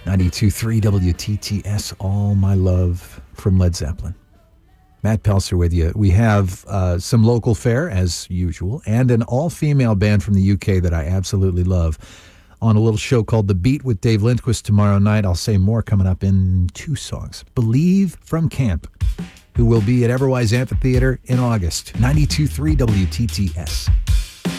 92.3 WTTS, All My Love from Led Zeppelin. Matt Pelser with you. We have some local fare, as usual, and an all-female band from the UK that I absolutely love on a little show called The Beat with Dave Lindquist tomorrow night. I'll say more coming up in 2 songs. Believe from Camp, who will be at Everwise Amphitheater in August. 92.3 WTTS.